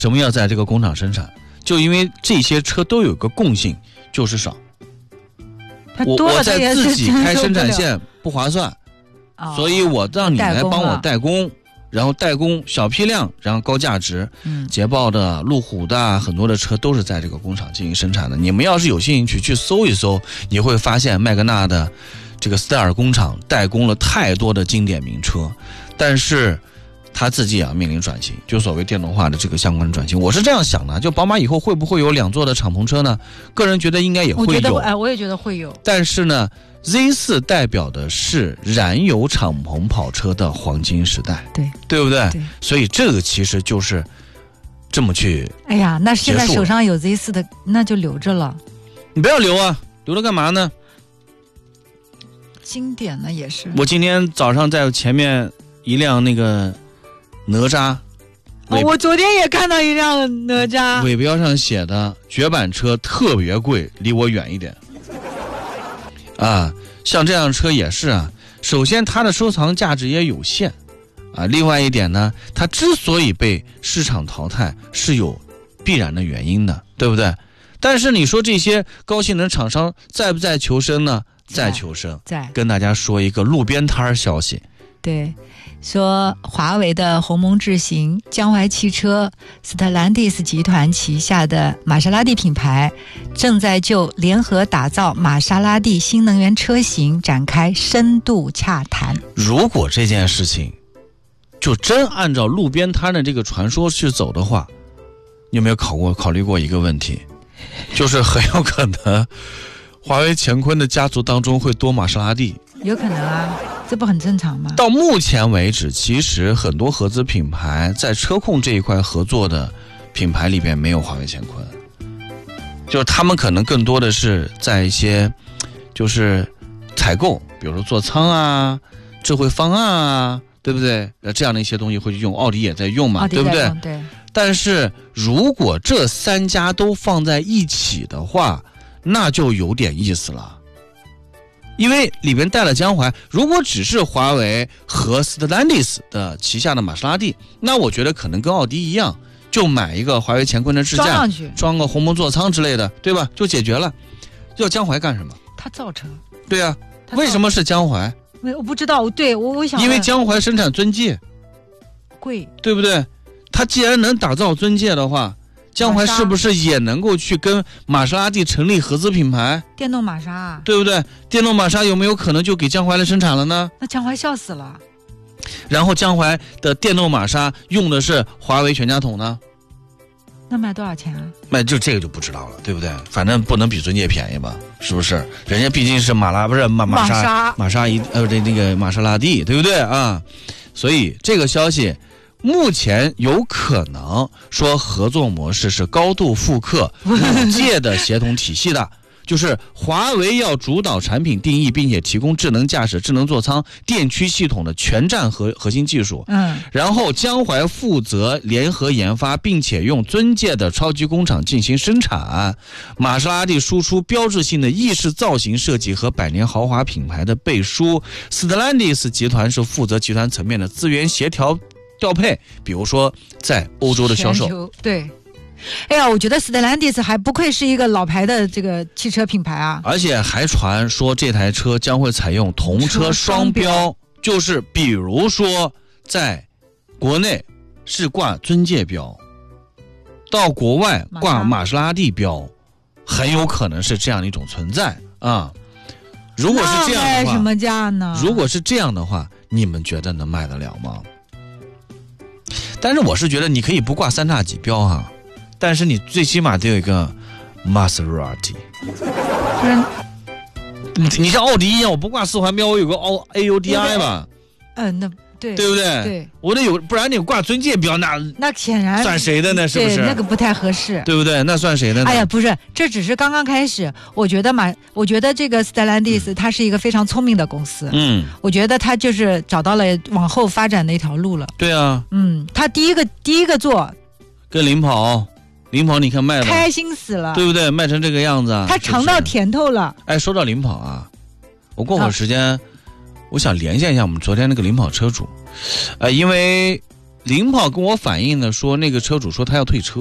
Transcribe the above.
什么要在这个工厂生产？就因为这些车都有个共性，就是少。我在自己开生产线不划算，所以我让你来帮我代工，然后代工小批量，然后高价值。捷豹的、路虎的很多的车都是在这个工厂进行生产的。你们要是有兴趣去搜一搜，你会发现麦格纳的这个斯戴尔工厂代工了太多的经典名车，但是他自己也要面临转型，就所谓电动化的这个相关的转型。我是这样想的，就宝马以后会不会有2座的敞篷车呢？个人觉得应该也会有， 我也觉得会有。 但是呢 ，Z4 代表的是燃油敞篷跑车的黄金时代，对不对？所以这个其实就是这么去。 哎呀，那现在手上有 Z4 的，那就留着了。 你不要留啊，留着干嘛呢？ 经典呢也是。 我今天早上在前面一辆那个哪吒， 我昨天也看到一辆哪吒， 尾标上写的绝版车特别贵，离我远一点。像这样车也是啊，首先它的收藏价值也有限另外一点呢，它之所以被市场淘汰是有必然的原因的，对不对？但是你说这些高性能厂商在不在求生呢？在求生。跟大家说一个路边摊消息， 对，说华为的鸿蒙智行、江淮汽车、斯特兰蒂斯集团旗下的玛莎拉蒂品牌正在就联合打造玛莎拉蒂新能源车型展开深度洽谈。 如果这件事情就真按照路边摊的这个传说去走的话，你有没有考虑过一个问题，就是很有可能华为乾坤的家族当中会多玛莎拉蒂。 有可能啊，这不很正常吗？ 到目前为止，其实很多合资品牌在车控这一块合作的品牌里边没有华为乾坤，就是他们可能更多的是在一些就是采购，比如说座舱啊、智慧方案啊，对不对？这样的一些东西会用，奥迪也在用嘛，对不对？ 对。 但是如果这3家都放在一起的话，那就有点意思了。因为里边带了江淮，如果只是华为和斯特兰蒂斯的旗下的玛莎拉蒂，那我觉得可能跟奥迪一样，就买一个华为乾坤的支架，装个鸿蒙座舱之类的，对吧？就解决了。要江淮干什么？ 他造车。 对啊，为什么是江淮？ 我不知道，对，我想。 因为江淮生产尊界， 贵， 对不对？他既然能打造尊界的话，江淮是不是也能够去跟玛莎拉蒂成立合资品牌？ 电动玛莎啊， 对不对？电动玛莎有没有可能就给江淮来生产了呢？ 那江淮笑死了。 然后江淮的电动玛莎用的是华为全家桶呢？ 那卖多少钱啊？ 卖就这个就不知道了，对不对？反正不能比尊界便宜吧？是不是？人家毕竟是玛莎那个玛莎拉蒂，对不对啊？所以这个消息目前有可能说合作模式是高度复刻5届的协同体系的，就是华为要主导产品定义，并且提供智能驾驶、智能座舱、电驱系统的全站核心技术。然后江淮负责联合研发，并且用尊界的超级工厂进行生产。玛莎拉蒂输出标志性的意式造型设计和百年豪华品牌的背书。斯特兰蒂斯集团是负责集团层面的资源协调调配，比如说在欧洲的销售。 对。哎呀，我觉得斯特兰蒂斯还不愧是一个老牌的这个汽车品牌啊！ 而且还传说这台车将会采用同车双标，就是比如说在国内是挂尊界标，到国外挂玛莎拉蒂标，很有可能是这样的一种存在啊。如果是这样的话， 卖什么价呢？ 如果是这样的话，你们觉得能卖得了吗？但是我是觉得你可以不挂3大几标哈。但是你最起码得有一个 Maserati， 你像奥迪一样，我不挂4环标，我有个AUDI 吧？ 那对不对？ 对， 我得有，不然你挂尊界标，那显然算谁的呢？是不是？ 那个不太合适， 对不对？那算谁的呢？ 哎呀，不是，这只是刚刚开始。我觉得这个斯特兰蒂斯它是一个非常聪明的公司。我觉得它就是找到了往后发展的一条路了。 对啊。 它第一个做跟领跑你看卖的开心死了， 对不对？卖成这个样子， 他尝到甜头了。 哎，说到领跑啊，我过会儿时间，我想连线一下我们昨天那个领跑车主，因为领跑跟我反映呢，说那个车主说他要退车。